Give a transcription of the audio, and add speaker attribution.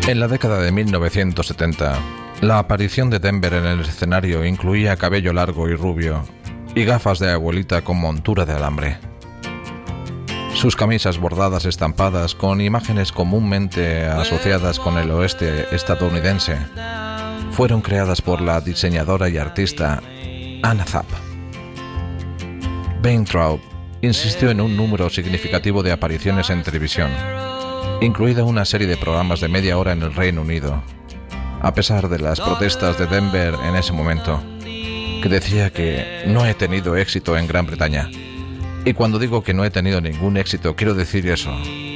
Speaker 1: En la década de 1970, la aparición de Denver en el escenario incluía cabello largo y rubio y gafas de abuelita con montura de alambre. Sus camisas bordadas estampadas con imágenes comúnmente asociadas con el oeste estadounidense fueron creadas por la diseñadora y artista Anna Zapp. Weintraub insistió en un número significativo de apariciones en televisión, incluida una serie de programas de media hora en el Reino Unido, a pesar de las protestas de Denver en ese momento, que decía que no he tenido éxito en Gran Bretaña. Y cuando digo que no he tenido ningún éxito, quiero decir eso,